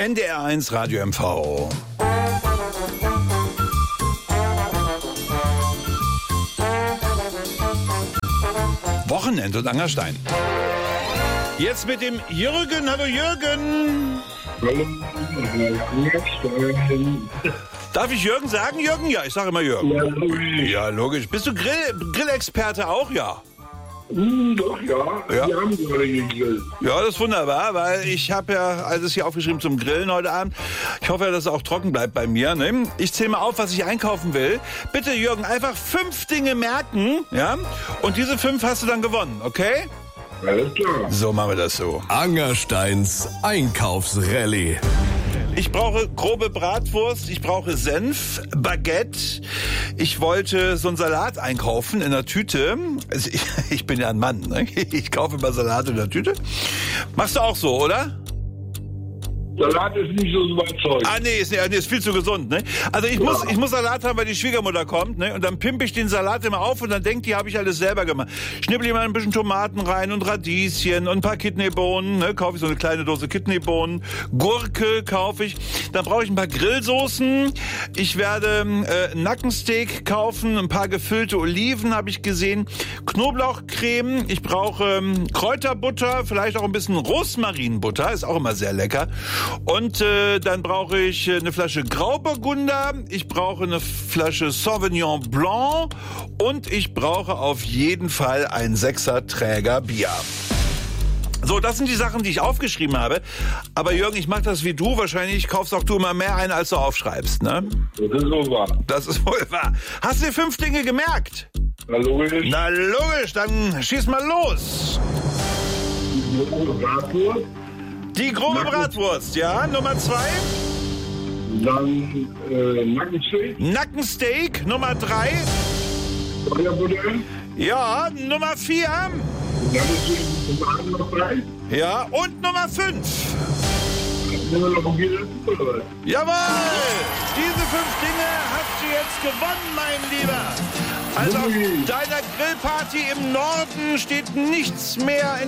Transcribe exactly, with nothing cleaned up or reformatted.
N D R eins Radio M V. Wochenend und Angerstein. Jetzt mit dem Jürgen. Hallo Jürgen. Hallo, Angerstein. Darf ich Jürgen sagen, Jürgen? Ja, ich sage immer Jürgen. Ja, logisch. Ja, logisch. Bist du Grill, Grillexperte auch? Ja. Hm, doch, ja. Ja. Wir haben gerade gegrillt. Ja, das ist wunderbar, weil ich habe ja alles hier aufgeschrieben zum Grillen heute Abend. Ich hoffe ja, dass es auch trocken bleibt bei mir. Ne? Ich zähle mal auf, was ich einkaufen will. Bitte, Jürgen, einfach fünf Dinge merken, ja? Und diese fünf hast du dann gewonnen, okay? Alles klar. So machen wir das so. Angersteins Einkaufsrallye. Ich brauche grobe Bratwurst, ich brauche Senf, Baguette. Ich wollte so einen Salat einkaufen in einer Tüte. Also ich, ich bin ja ein Mann, ne? Ich kaufe immer Salat in der Tüte. Machst du auch so, oder? Salat ist nicht so überzeugend. Ah, nee, ist, nee, ist viel zu gesund, ne? Also ich, ja. muss, ich muss Salat haben, weil die Schwiegermutter kommt, ne? Und dann pimpe ich den Salat immer auf und dann denkt die, habe ich alles selber gemacht. Schnippel ich mal ein bisschen Tomaten rein und Radieschen und ein paar Kidneybohnen, ne? Kaufe ich so eine kleine Dose Kidneybohnen. Gurke kaufe ich. Dann brauche ich ein paar Grillsoßen. Ich werde äh, Nackensteak kaufen, ein paar gefüllte Oliven habe ich gesehen. Knoblauchcreme. Ich brauche ähm, Kräuterbutter, vielleicht auch ein bisschen Rosmarinbutter, ist auch immer sehr lecker. Und äh, dann brauche ich eine Flasche Grauburgunder, ich brauche eine Flasche Sauvignon Blanc und ich brauche auf jeden Fall ein Sechser-Träger Bier. So, das sind die Sachen, die ich aufgeschrieben habe. Aber Jürgen, ich mache das wie du. Wahrscheinlich kaufst auch du immer mehr ein, als du aufschreibst, ne? Das ist wohl wahr. Das ist wohl wahr. Hast du dir fünf Dinge gemerkt? Na logisch. Na logisch, dann schieß mal los. Bratwurst. Die grobe Bratwurst, ja. Nummer zwei. Dann äh, Nackensteak. Nackensteak. Nummer drei. Feuerbutter. Ja. Nummer vier. Dann ist die Tomaten noch rein. Ja. Und Nummer fünf. Dann nehmen wir noch ein Bier dazu, oder? Jawohl. Diese fünf Dinge hast du jetzt gewonnen, mein Lieber. Also auf deiner Grillparty im Norden steht nichts mehr in